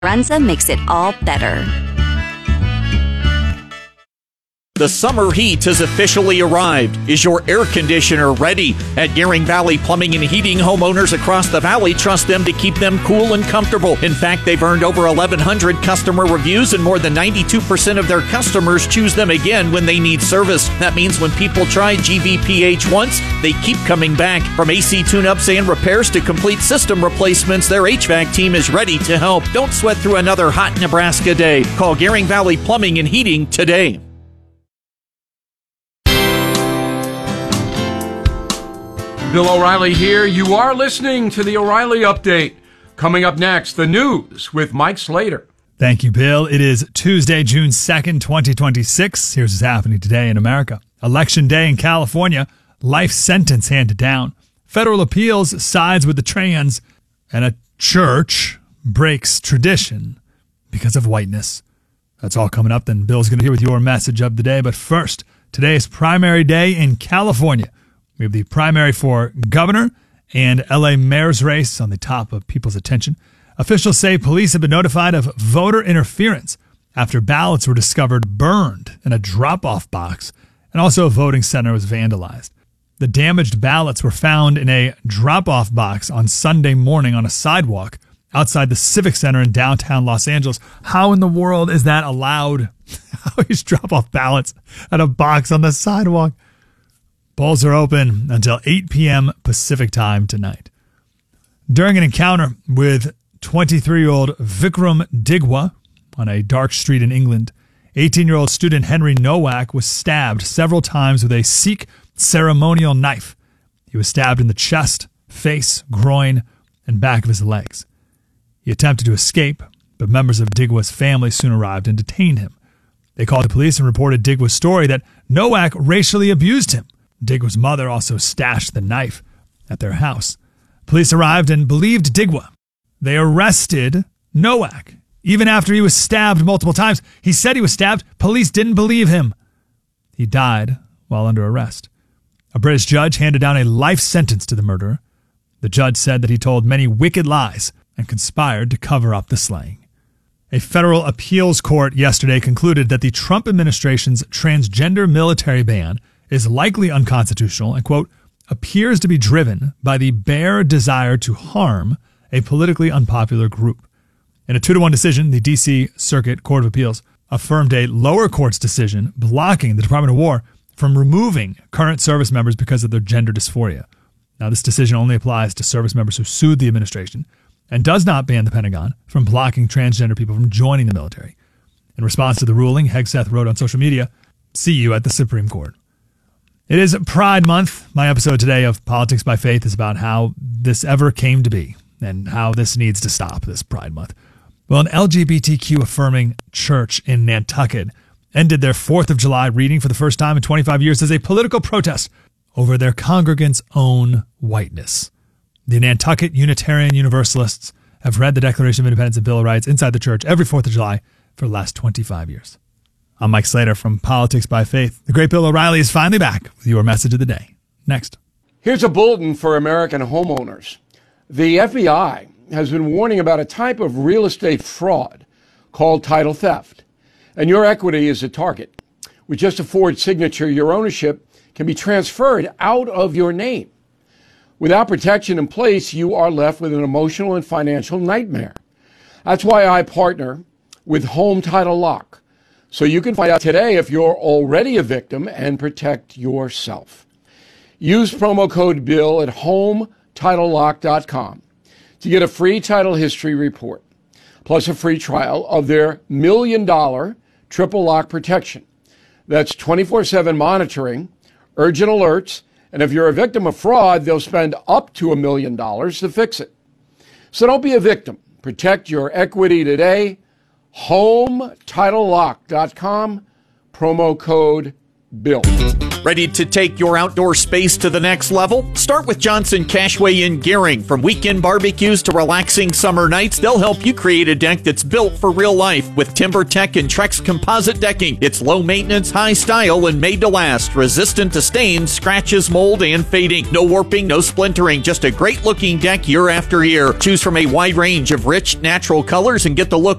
Runza makes it all better. The summer heat has officially arrived. Is your air conditioner ready? At Gearing Valley Plumbing and Heating, homeowners across the valley trust them to keep them cool and comfortable. In fact, they've earned over 1,100 customer reviews, and more than 92% of their customers choose them again when they need service. That means when people try GVPH once, they keep coming back. From AC tune-ups and repairs to complete system replacements, their HVAC team is ready to help. Don't sweat through another hot Nebraska day. Call Gearing Valley Plumbing and Heating today. Bill O'Reilly here. You are listening to the O'Reilly Update. Coming up next, the news with Mike Slater. Thank you, Bill. It is Tuesday, June 2nd, 2026. Here's what's happening today in America. Election day in California. Life sentence handed down. Federal appeals sides with the trans. And a church breaks tradition because of whiteness. That's all coming up. Then Bill's going to hear with your message of the day. But first, today is primary day in California. We have the primary for governor and LA mayor's race on the top of people's attention. Officials say police have been notified of voter interference after ballots were discovered burned in a drop-off box, and also a voting center was vandalized. The damaged ballots were found in a drop-off box on Sunday morning on a sidewalk outside the Civic Center in downtown Los Angeles. How in the world is that allowed? How is drop-off ballots at a box on the sidewalk? Polls are open until 8 p.m. Pacific time tonight. During an encounter with 23-year-old Vikram Digwa on a dark street in England, 18-year-old student Henry Nowak was stabbed several times with a Sikh ceremonial knife. He was stabbed in the chest, face, groin, and back of his legs. He attempted to escape, but members of Digwa's family soon arrived and detained him. They called the police and reported Digwa's story that Nowak racially abused him. Digwa's mother also stashed the knife at their house. Police arrived and believed Digwa. They arrested Nowak. Even after he was stabbed multiple times, he said he was stabbed. Police didn't believe him. He died while under arrest. A British judge handed down a life sentence to the murderer. The judge said that he told many wicked lies and conspired to cover up the slaying. A federal appeals court yesterday concluded that the Trump administration's transgender military ban is likely unconstitutional and, quote, appears to be driven by the bare desire to harm a politically unpopular group. In a 2-1 decision, the D.C. Circuit Court of Appeals affirmed a lower court's decision blocking the Department of War from removing current service members because of their gender dysphoria. Now, this decision only applies to service members who sued the administration and does not ban the Pentagon from blocking transgender people from joining the military. In response to the ruling, Hegseth wrote on social media, "See you at the Supreme Court." It is Pride Month. My episode today of Politics by Faith is about how this ever came to be and how this needs to stop, this Pride Month. Well, an LGBTQ-affirming church in Nantucket ended their 4th of July reading for the first time in 25 years as a political protest over their congregants' own whiteness. The Nantucket Unitarian Universalists have read the Declaration of Independence and Bill of Rights inside the church every 4th of July for the last 25 years. I'm Mike Slater from Politics by Faith. The great Bill O'Reilly is finally back with your message of the day. Next. Here's a bulletin for American homeowners. The FBI has been warning about a type of real estate fraud called title theft. And your equity is a target. With just a Ford signature, your ownership can be transferred out of your name. Without protection in place, you are left with an emotional and financial nightmare. That's why I partner with Home Title Lock, so you can find out today if you're already a victim and protect yourself. Use promo code BILL at HomeTitleLock.com to get a free title history report, plus a free trial of their $1 million triple lock protection. That's 24/7 monitoring, urgent alerts, and if you're a victim of fraud, they'll spend up to $1 million to fix it. So don't be a victim. Protect your equity today. HomeTitleLock.com, promo code BILL. Ready to take your outdoor space to the next level? Start with Johnson Cashway in Gearing. From weekend barbecues to relaxing summer nights, they'll help you create a deck that's built for real life. With TimberTech and Trex composite decking, it's low maintenance, high style, and made to last. Resistant to stains, scratches, mold, and fading. No warping, no splintering, just a great looking deck year after year. Choose from a wide range of rich, natural colors and get the look